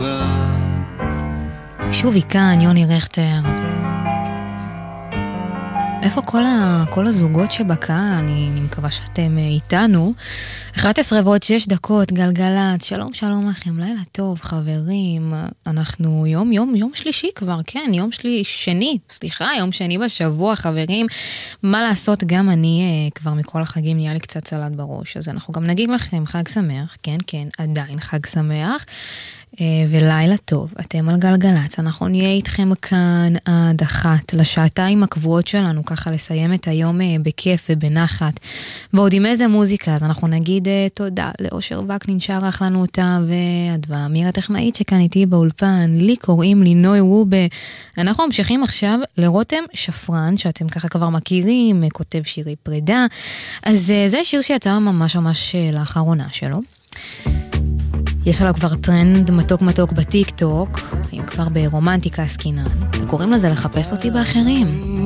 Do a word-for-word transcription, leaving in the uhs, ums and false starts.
כבר. שוב כאן, יוני רכטר. איפה כל, ה, כל הזוגות שבקהל? אני, אני מקווה שאתם איתנו. אחת עשרה ועוד שש דקות, גלגלת. שלום, שלום לכם. לילה טוב, חברים. אנחנו יום, יום, יום שלישי כבר, כן, יום שלי, שני, סליחה, יום שני בשבוע, חברים. מה לעשות, גם אני כבר מכל החגים נהיה לי קצת סלט בראש. אז אנחנו גם נגיד לכם חג שמח, כן, כן, עדיין חג שמח. ולילה טוב, אתם על גלגלץ, אנחנו נהיה איתכם כאן עד אחת, לשעתיים הקבועות שלנו, ככה לסיים את היום בכיף ובנחת, ועוד עם איזה מוזיקה, אז אנחנו נגיד תודה לאושר וקנין שערך לנו אותה, והדבר אמיר הטכנאית שכאן איתי באולפן, לי קוראים לי נוי וובה, אנחנו ממשיכים עכשיו לרותם שפרן, שאתם ככה כבר מכירים, כותב שירי פרידה, אז זה שיר שיצא ממש ממש לאחרונה שלו, יש עליו כבר טרנד מתוק מתוק בטיק טוק, אם כבר ברומנטיקה סקינן, וקוראים לזה לחפש אותי באחרים.